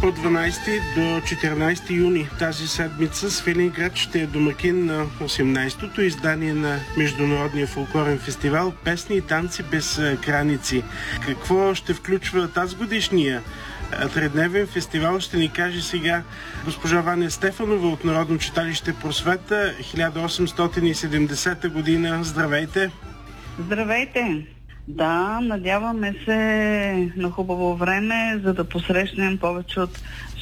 От 12 до 14 юни тази седмица Свиленград ще е домакин на 18-то издание на Международния фолклорен фестивал "Песни и танци без граници". Какво ще включва тази годишния тредневен фестивал, ще ни каже сега госпожа Ваня Стефанова от Народно читалище "Просвета", 1870 година. Здравейте! Здравейте! Да, надяваме се на хубаво време, за да посрещнем повече от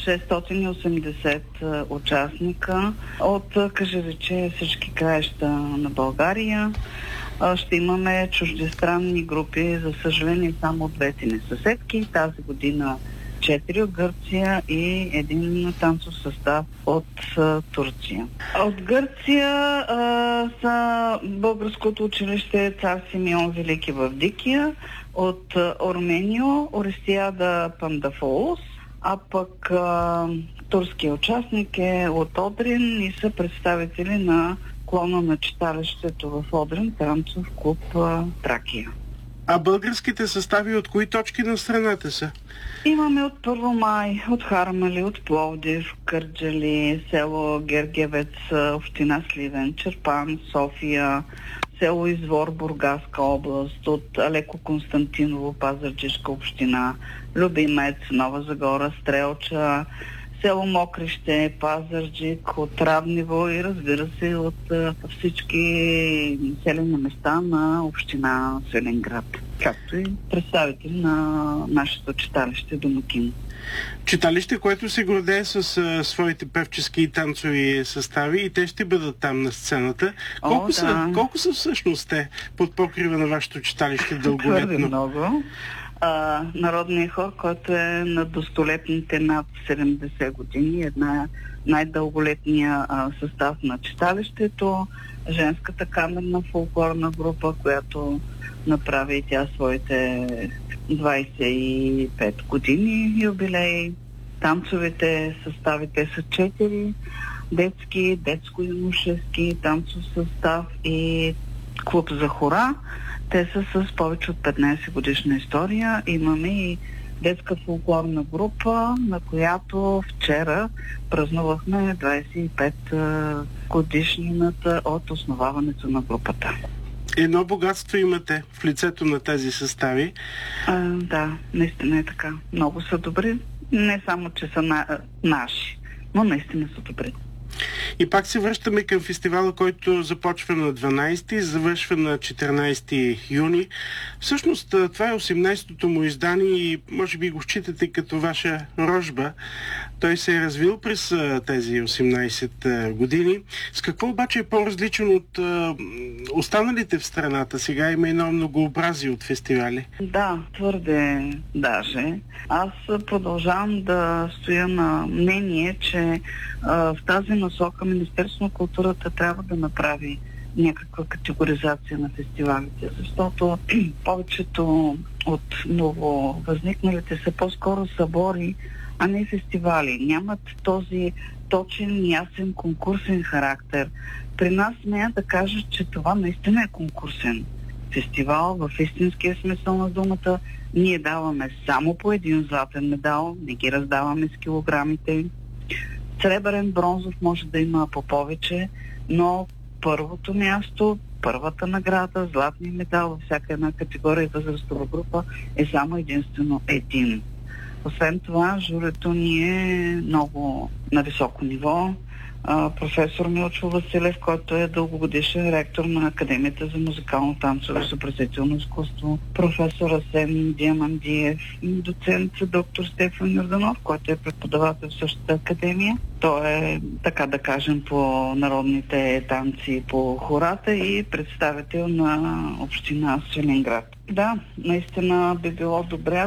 680 участника от, кажи рече, всички краища на България. Ще имаме чуждестранни групи, за съжаление само от двете ни съседки. Тази година 4 от Гърция и един танцов състав от Турция. От Гърция са Българското училище "Цар Симеон Велики" в Дикия, от Орменио Орестиада Пандафоус, а пък турския участник е от Одрин и са представители на клона на читалището в Одрин, танцов клуб "Тракия". А българските състави от кои точки на страната са? Имаме от Първомай, от Хармали, от Пловдив, Кърджали, село Гергевец, община Сливен, Чирпан, София, село Извор, Бургаска област, от Алеко Константиново, Пазарджишка община, Любимец, Нова Загора, Стрелча, село Мокрище, Пазарджик, от Равниво и разбира се от всички населени места на община Свиленград, както и представители на нашето читалище домакин. Читалище, което се гордее с своите певчески и танцови състави, и те ще бъдат там на сцената. Колко са всъщност те под покрива на вашето читалище дълголетно? Твърде много. Народният хор, който е на достолетните над 70 години, най-дълголетния състав на читалището, женската камерна фолклорна група, която направи и тя своите 25 години юбилей. Танцовите съставите са 4: детски, детско-юношески, танцов състав и клуб за хора. Те са с повече от 15 годишна история. Имаме и детска фолклорна група, на която вчера празнувахме 25 годишнината от основаването на групата. Едно богатство имате в лицето на тези състави. Да, наистина е така. Много са добри. Не само, че са наши, но наистина са добри. И пак се връщаме към фестивала, който започва на 12 и завършва на 14 юни. Всъщност това е 18-то му издание и може би го считате като ваша рожба. Той се е развил през тези 18 години. С какво обаче е по-различен от останалите в страната? Сега има едно многообразие от фестивали. Да, твърде даже. Аз продължавам да стоя на мнение, че в тази насока Министерството на културата трябва да направи някаква категоризация на фестивалите, защото повечето от ново възникналите са по-скоро събори, а не фестивали. Нямат този точен, ясен, конкурсен характер. При нас смея да кажа, че това наистина е конкурсен фестивал в истинския смисъл на думата. Ние даваме само по един златен медал, не ги раздаваме с килограмите. Сребърен, бронзов може да има по повече, но първото място, първата награда, златния медал във всяка една категория и възрастова група е само единствено един. Освен това, журито ни е много на високо ниво. Професор Милчо Василев, който е дългогодишен ректор на Академията за музикално танцово и изобразително изкуство, професор Асен Диамандиев, доцент доктор Стефан Йорданов, който е преподавател в същата академия. Той е, така да кажем, по народните танци, по хората и представител на община Свиленград. Да, наистина би било добре,